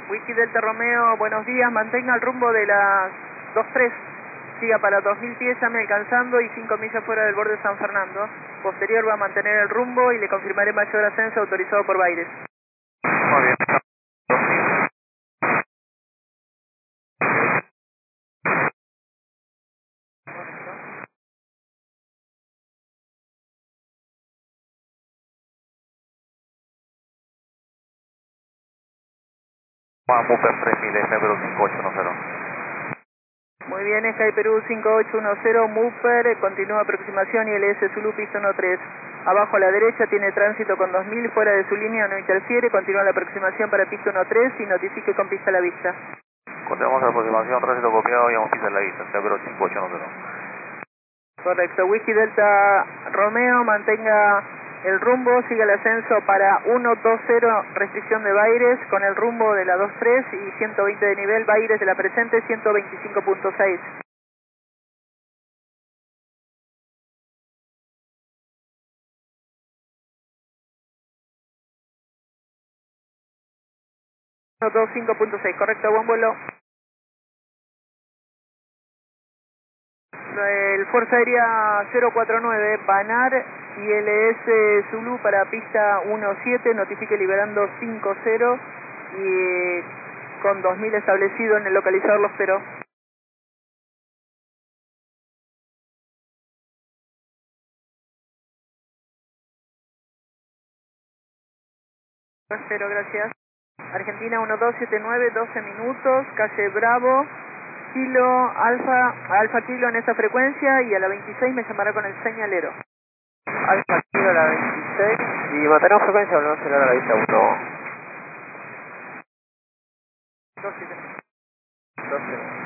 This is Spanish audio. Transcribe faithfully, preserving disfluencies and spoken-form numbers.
Whisky Delta Romeo, buenos días, mantenga el rumbo de las dos tres, siga para dos mil pies, ya me alcanzando y cinco millas fuera del borde de San Fernando. Posterior va a mantener el rumbo y le confirmaré mayor ascenso autorizado por Baires. Muy bien. Vamos a tres mil, Sky Perú cinco ocho uno cero. Muy bien, Sky Perú cinco ocho uno cero, Mooper, continúa aproximación y L S Zulu pista uno tres. Abajo a la derecha tiene tránsito con dos mil, fuera de su línea no interfiere, continúa la aproximación para pista uno tres y notifique con pista a la vista. Continuamos la aproximación, tránsito copiado y vamos a pista en la vista, Sky Perú cinco ocho uno cero. Correcto, Whisky Delta Romeo, mantenga el rumbo, sigue el ascenso para uno dos cero, restricción de Baires, con el rumbo de la dos tres y ciento veinte de nivel, Baires de la presente, ciento veinticinco punto seis. ciento veinticinco punto seis, correcto, buen vuelo. El Fuerza Aérea cero cuatro nueve, Banar y L S Zulu para pista uno siete, notifique liberando cinco cero y con dos mil establecido en el localizador los cero. Cero, gracias. Argentina uno dos siete nueve, doce minutos, calle Bravo, Kilo, Alfa, Alfa Kilo en esta frecuencia y a la veintiséis me llamará con el señalero. Alfa Kilo a la veintiséis y mantenemos frecuencia o no será a la vista uno. dos siete. doce.